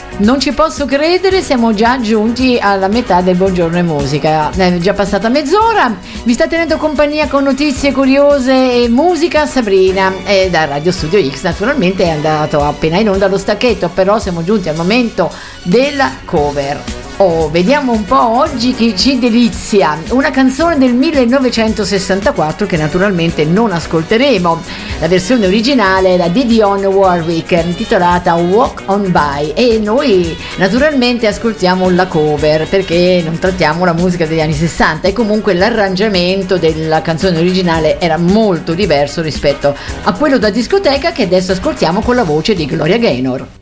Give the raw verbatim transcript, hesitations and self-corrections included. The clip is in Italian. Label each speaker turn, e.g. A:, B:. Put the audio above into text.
A: Non ci posso credere, siamo già giunti alla metà del Buongiorno e Musica. È già passata mezz'ora, vi sta tenendo compagnia con notizie curiose e musica Sabrina. E da Radio Studio X naturalmente è andato appena in onda lo stacchetto, però siamo giunti al momento della cover. Oh, vediamo un po' oggi chi ci delizia. Una canzone del millenovecentosessantaquattro che naturalmente non ascolteremo. La versione originale è la di Dionne Warwick, intitolata Walk On By, e noi naturalmente ascoltiamo la cover perché non trattiamo la musica degli anni sessanta, e comunque l'arrangiamento della canzone originale era molto diverso rispetto a quello da discoteca che adesso ascoltiamo con la voce di Gloria Gaynor.